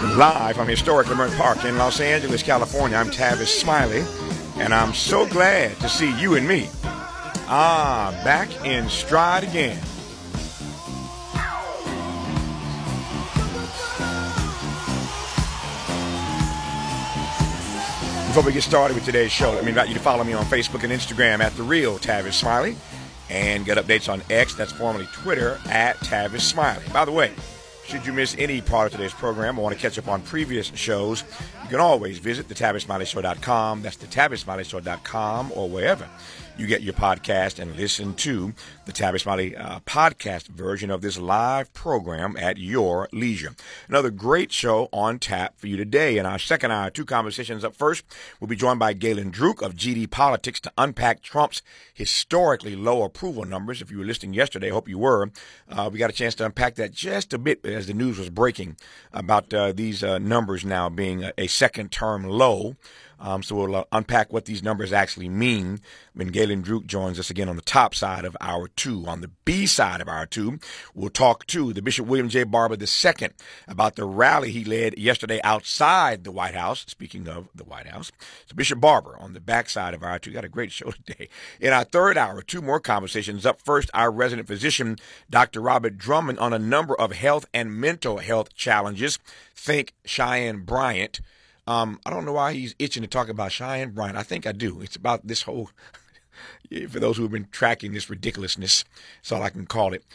Live from historic Leimert Park in Los Angeles, California, I'm Tavis Smiley, and I'm so glad to see you and me. Back in stride again. Before we get started with today's show, let me invite you to follow me on Facebook and Instagram at The Real Tavis Smiley, and get updates on X, that's formerly Twitter, at Tavis Smiley. By the way, should you miss any part of today's program or want to catch up on previous shows, you can always visit thetavismiley.com. That's thetavismiley.com, or wherever you get your podcast, and listen to the Tavis Smiley podcast version of this live program at your leisure. Another great show on tap for you today. In our second hour, two conversations up first, we'll be joined by Galen Druk of GD Politics to unpack Trump's historically low approval numbers. If you were listening yesterday, I hope you were. We got a chance to unpack that just a bit as the news was breaking about these numbers now being a second-term low. So we'll unpack what these numbers actually mean when Galen Druk joins us again on the top side of hour two. On the B side of hour two, we'll talk to the Bishop William J. Barber II about the rally he led yesterday outside the White House. Speaking of the White House, so Bishop Barber on the back side of hour two. Got a great show today. In our third hour, two more conversations. Up first, our resident physician, Dr. Robert Drummond, on a number of health and mental health challenges. Think Cheyenne Bryant. I don't know why he's itching to talk about Cheyenne Bryant. I think I do. It's about this whole, for those who have been tracking this ridiculousness, that's all I can call it.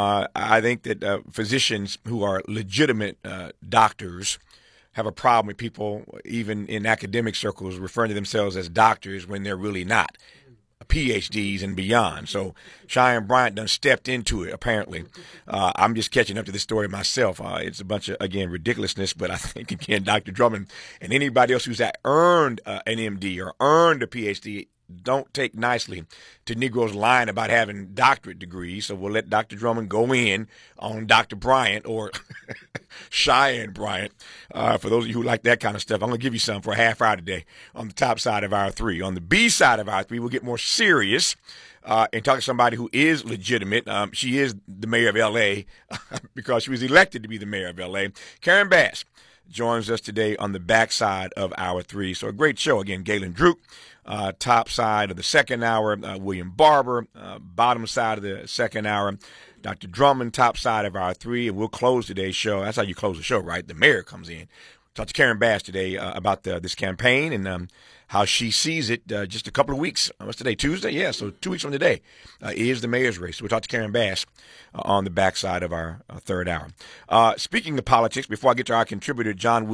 I think that physicians who are legitimate doctors have a problem with people, even in academic circles, referring to themselves as doctors when they're really not. PhDs and beyond. So Cheyenne Bryant done stepped into it, apparently. I'm just catching up to this story myself. It's a bunch of, again, ridiculousness, but I think, again, Dr. Drummond and anybody else who's earned an MD or earned a PhD don't take nicely to Negroes lying about having doctorate degrees. So we'll let Dr. Drummond go in on Dr. Bryant, or Cheyenne Bryant. For those of you who like that kind of stuff, I'm going to give you some for a half hour today on the top side of hour three. On the B side of hour three, we'll get more serious and talk to somebody who is legitimate. She is the mayor of L.A. because she was elected to be the mayor of L.A. Karen Bass joins us today on the backside of hour three. So a great show. Again, Galen Druk, top side of the second hour, William Barber, bottom side of the second hour, Dr. Drummond, top side of hour three, and we'll close today's show. That's how you close the show, right? The mayor comes in. Talk to Karen Bass today about this campaign and how she sees it just a couple of weeks. What's today, Tuesday? Yeah, so 2 weeks from today is the mayor's race. So we'll talk to Karen Bass on the backside of our third hour. Speaking of politics, before I get to our contributor, John